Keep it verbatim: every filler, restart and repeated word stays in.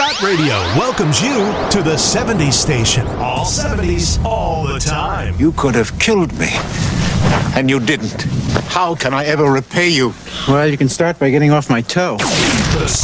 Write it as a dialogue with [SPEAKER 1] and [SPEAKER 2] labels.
[SPEAKER 1] Cat Radio welcomes you to the seventies station. All seventies, all the time.
[SPEAKER 2] You could have killed me, and you didn't. How can I ever repay you?
[SPEAKER 3] Well, you can start by getting off my toe.